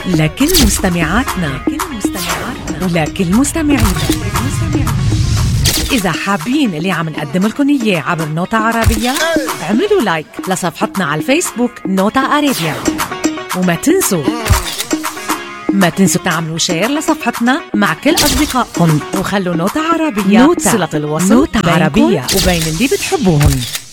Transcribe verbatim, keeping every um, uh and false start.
لكل مستمعاتنا ولكل مستمعينا. إذا حابين اللي عم نقدم لكم إياه عبر نوتا عربية، اعملوا لايك لصفحتنا على الفيسبوك نوتا عربية، وما تنسوا ما تنسوا تعملوا شير لصفحتنا مع كل أصدقائكم، وخلوا نوتا عربية نوتا صلة الوصل نوتا عربية وبين اللي بتحبوهم.